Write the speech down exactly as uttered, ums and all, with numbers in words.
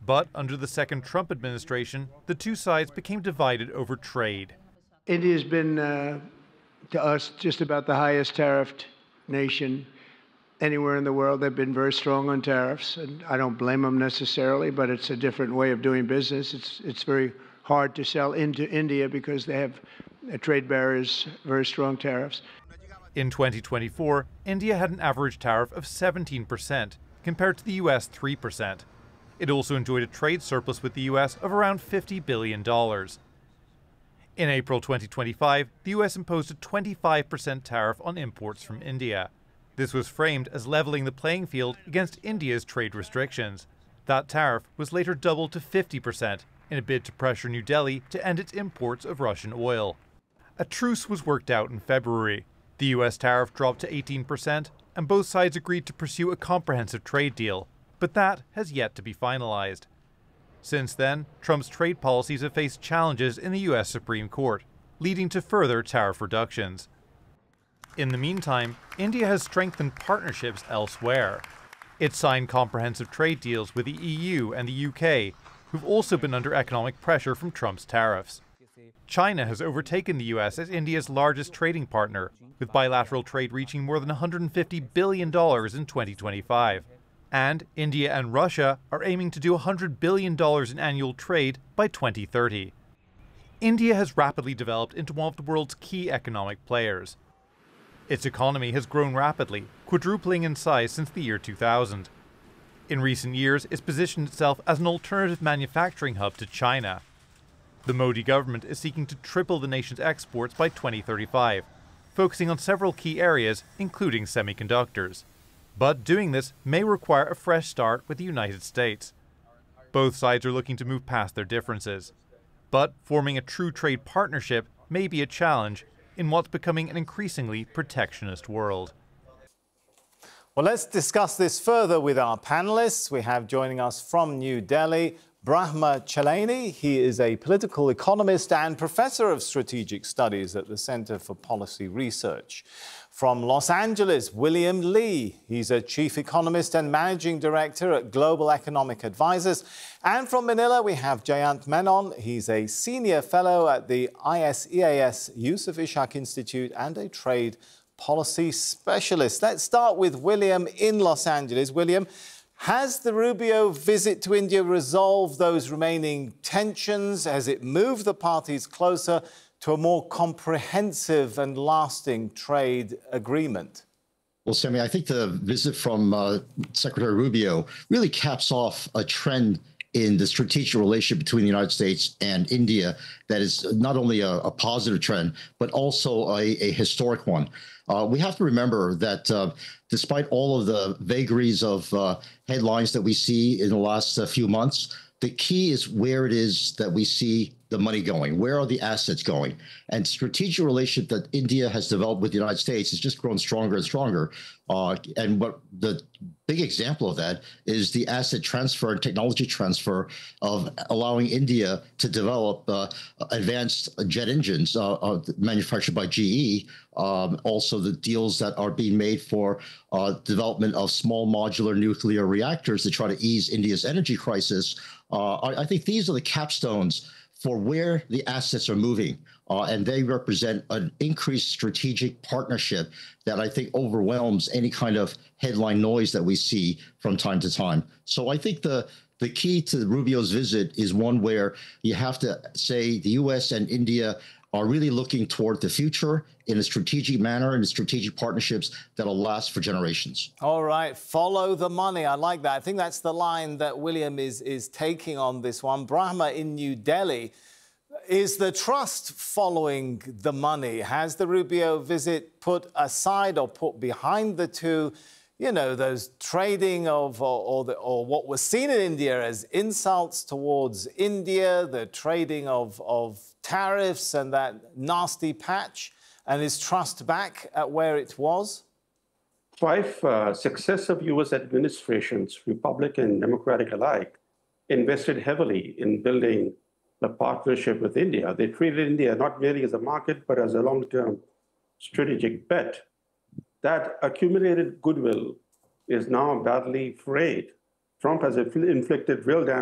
But under the second Trump administration, the two sides became divided over trade. India's been, uh, to us, just about the highest tariffed nation anywhere in the world. They've been very strong on tariffs, and I don't blame them necessarily, but it's a different way of doing business. It's, it's very hard to sell into India because they have uh, trade barriers, very strong tariffs. In twenty twenty-four, India had an average tariff of seventeen percent, compared to the U S three percent. It also enjoyed a trade surplus with the U S of around fifty billion dollars. In April twenty twenty-five, the U S imposed a twenty-five percent tariff on imports from India. This was framed as leveling the playing field against India's trade restrictions. That tariff was later doubled to fifty percent in a bid to pressure New Delhi to end its imports of Russian oil. A truce was worked out in February. The U S tariff dropped to eighteen percent, and both sides agreed to pursue a comprehensive trade deal. But that has yet to be finalized. Since then, Trump's trade policies have faced challenges in the U S Supreme Court, leading to further tariff reductions. In the meantime, India has strengthened partnerships elsewhere. It signed comprehensive trade deals with the E U and the U K, who've also been under economic pressure from Trump's tariffs. China has overtaken the U S as India's largest trading partner, with bilateral trade reaching more than one hundred fifty billion dollars in twenty twenty-five. And India and Russia are aiming to do one hundred billion dollars in annual trade by twenty thirty. India has rapidly developed into one of the world's key economic players. Its economy has grown rapidly, quadrupling in size since the year two thousand. In recent years, it's positioned itself as an alternative manufacturing hub to China. The Modi government is seeking to triple the nation's exports by twenty thirty-five, focusing on several key areas, including semiconductors. But doing this may require a fresh start with the United States. Both sides are looking to move past their differences. But forming a true trade partnership may be a challenge in what's becoming an increasingly protectionist world. Well, let's discuss this further with our panelists. We have joining us from New Delhi, Brahma Chellaney. He is a political economist and professor of strategic studies at the Center for Policy Research. From Los Angeles, William Lee. He's a chief economist and managing director at Global Economic Advisors. And from Manila, we have Jayant Menon. He's a senior fellow at the I S E A S Yusuf Ishak Institute and a trade policy specialist. Let's start with William in Los Angeles. William, has the Rubio visit to India resolved those remaining tensions? Has it moved the parties closer to a more comprehensive and lasting trade agreement? Well, Sammy, I think the visit from uh, Secretary Rubio really caps off a trend in the strategic relationship between the United States and India that is not only a, a positive trend, but also a, a historic one. Uh, we have to remember that uh, despite all of the vagaries of uh, headlines that we see in the last uh, few months, the key is where it is that we see the money going. Where are the assets going? And strategic relationship that India has developed with the United States has just grown stronger and stronger. Uh, and what the big example of that is the asset transfer and technology transfer of allowing India to develop uh, advanced jet engines uh, uh, manufactured by G E. Um, also, the deals that are being made for uh, development of small modular nuclear reactors to try to ease India's energy crisis. Uh, I, I think these are the capstones for where the assets are moving, uh, and they represent an increased strategic partnership that I think overwhelms any kind of headline noise that we see from time to time. So I think the the key to Rubio's visit is one where you have to say the U S and India are really looking toward the future in a strategic manner and strategic partnerships that'll last for generations. All right, follow the money. I like that. I think that's the line that William is, is taking on this one. Brahma in New Delhi, is the trust following the money? Has the Rubio visit put aside or put behind the two, you know, those trading of, or, or, the, or what was seen in India as insults towards India, the trading of, of tariffs and that nasty patch, and is trust back at where it was? Five uh, successive U S administrations, Republican, Democratic alike, invested heavily in building the partnership with India. They treated India not merely as a market, but as a long-term strategic bet. That accumulated goodwill is now badly frayed. Trump has inflicted real damage